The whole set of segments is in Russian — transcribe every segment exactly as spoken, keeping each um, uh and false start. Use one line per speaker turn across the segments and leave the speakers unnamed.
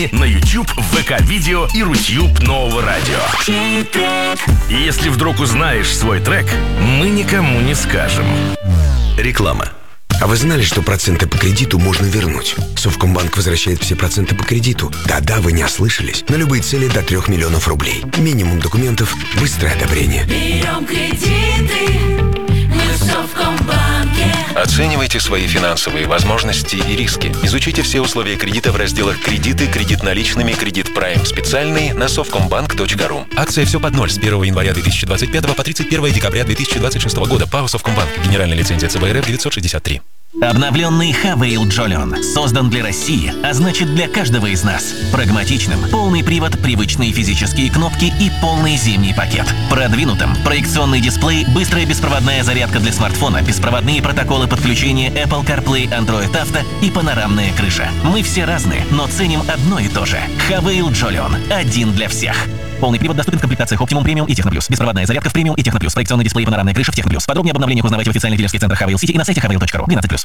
на YouTube, ВК-видео и Рутюб нового радио. И если вдруг узнаешь свой трек, мы никому не скажем.
Реклама. А вы знали, что проценты по кредиту можно вернуть? Совкомбанк возвращает все проценты по кредиту. Да-да, вы не ослышались. На любые цели до трех миллионов рублей. Минимум документов, быстрое одобрение.
Берем кредиты, мы в Совкомбанке.
Оценивайте свои финансовые возможности и риски. Изучите все условия кредита в разделах «Кредиты», «Кредит наличными», «Кредит Прайм специальный» на совкомбанк точка ру. Акция «Все под ноль» с первого января две тысячи двадцать пятого по тридцать первое декабря две тысячи двадцать шестого года. ПАО «Совкомбанк». Генеральная лицензия ЦБ РФ девятьсот шестьдесят три.
Обновленный Хавейл Джолион создан для России, а значит для каждого из нас. Прагматичным, полный привод, привычные физические кнопки и полный зимний пакет. Продвинутым, проекционный дисплей, быстрая беспроводная зарядка для смартфона, беспроводные протоколы подключения Apple CarPlay, Android Auto и панорамная крыша. Мы все разные, но ценим одно и то же. Хавейл Джолион. Один для всех. Полный привод доступен в комплектациях Optimum Premium и Техно Плюс. Беспроводная зарядка в Premium и Техно Плюс. Проекционный дисплей и панорамная крыша в Техно Плюс. Подробнее об обновлениях узнавайте в официальных дилерских центрах Хавейл Сити и на сайте хавейл точка ру. двенадцать плюс.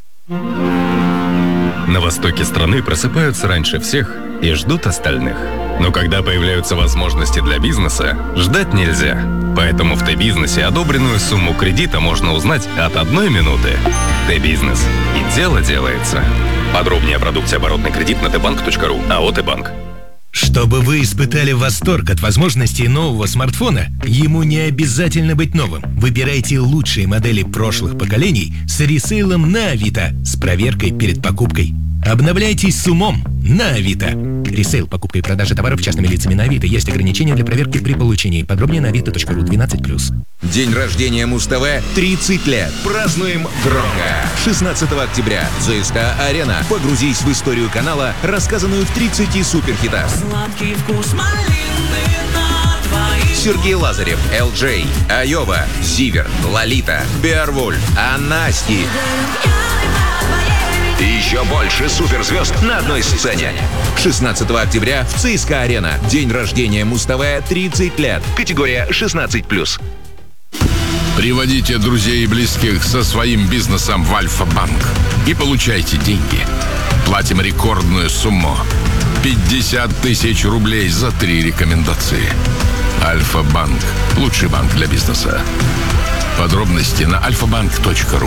На востоке страны просыпаются раньше всех и ждут остальных. Но когда появляются возможности для бизнеса, ждать нельзя. Поэтому в Т-бизнесе одобренную сумму кредита можно узнать от одной минуты. Т-бизнес. И дело делается. Подробнее о продукте оборотный кредит на тэ банк точка ру. АО «Т-банк».
Чтобы вы испытали восторг от возможностей нового смартфона, ему не обязательно быть новым. Выбирайте лучшие модели прошлых поколений с ресейлом на Авито с проверкой перед покупкой. Обновляйтесь с умом на Авито. Ресейл, покупка и продажа товаров частными лицами на Авито. Есть ограничения для проверки при получении. Подробнее на авито точка ру. двенадцать плюс.
День рождения Муз-ТВ тридцать лет. Празднуем громко. шестнадцатого октября. ЗСК-арена. Погрузись в историю канала, рассказанную в тридцати суперхитах.
Сладкий вкус малины на твоих.
Сергей Лазарев, Эл Джей, Айова, Зиверт, Лолита, Беовульф, Анасти. И еще больше суперзвезд на одной сцене. шестнадцатого октября в ЦСКА-арена. День рождения Муз-ТВ тридцать лет. Категория шестнадцать плюс.
Приводите друзей и близких со своим бизнесом в Альфа-банк и получайте деньги. Платим рекордную сумму. пятьдесят тысяч рублей за три рекомендации. Альфа-банк. Лучший банк для бизнеса. Подробности на альфа банк точка ру.